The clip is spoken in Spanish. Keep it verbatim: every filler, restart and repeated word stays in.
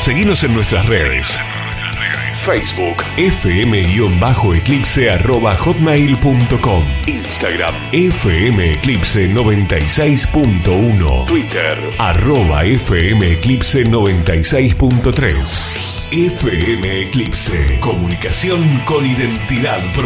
Seguinos en nuestras redes. Facebook, fm-eclipse arroba hotmail punto com. Instagram, fmeclipse noventa y seis punto uno. Twitter, arroba fmeclipse noventa y seis punto tres. F M Eclipse, comunicación con identidad.